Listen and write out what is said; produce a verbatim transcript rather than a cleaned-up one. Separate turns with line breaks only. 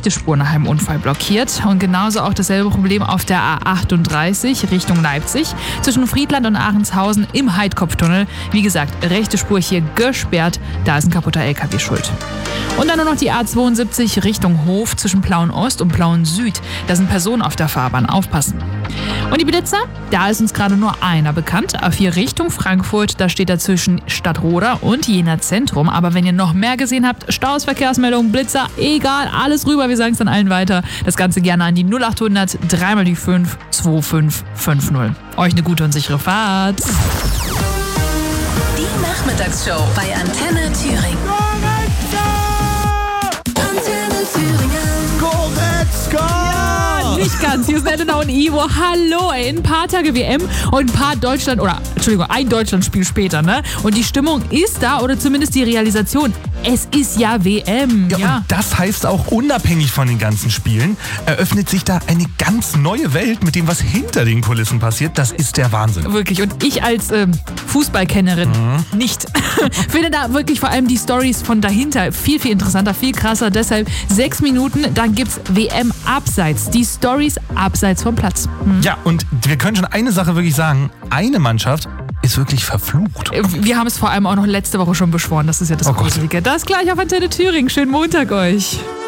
rechte Spur nach einem Unfall blockiert. Und genauso auch dasselbe Problem auf der A achtunddreißig Richtung Leipzig. Zwischen Friedland und Ahrendshausen im Heidkopftunnel. Wie gesagt, rechte Spur hier gesperrt. Da ist ein kaputter L K W schuld. Und dann nur noch die A zweiundsiebzig Richtung Hof zwischen Plauen-Ost und Plauen-Süd. Da sind Personen auf der Fahrbahn. Aufpassen. Und die Blitzer? Da ist uns gerade nur einer bekannt. A vier Richtung Frankfurt. Da steht dazwischen Stadtroda und Jena Zentrum. Aber wenn ihr noch mehr gesehen habt, Staus, Verkehrsmeldungen, Blitzer, egal, alles rüber. Wir sagen es dann allen weiter. Das Ganze gerne an die null achthundert, dreimal die fünf, zwei fünf fünf null. Euch eine gute und sichere Fahrt.
Die Nachmittagsshow bei Antenne Thüringen. Antenne Thüringen.
Goretzka!
Nicht ganz. Hier ist Elena und Ivo. Hallo, ey. Ein paar Tage W M und ein paar Deutschland, oder Entschuldigung, ein Deutschlandspiel später, ne? Und die Stimmung ist da, oder zumindest die Realisation. Es ist ja W M.
Ja,
Ja.
und das heißt auch, unabhängig von den ganzen Spielen, eröffnet sich da eine ganz neue Welt mit dem, was hinter den Kulissen passiert. Das ist der Wahnsinn.
Wirklich. Und ich als ähm, Fußballkennerin
Mhm.
nicht. Finde da wirklich vor allem die Storys von dahinter viel, viel interessanter, viel krasser. Deshalb sechs Minuten, dann gibt's W M abseits. Die Stories abseits vom Platz. Mhm.
Ja, und wir können schon eine Sache wirklich sagen. Eine Mannschaft ist wirklich verflucht.
Wir haben es vor allem auch noch letzte Woche schon beschworen. Das ist ja das
Oh Gott.
Gruselige. Das gleich auf Antenne Thüringen. Schönen Montag euch.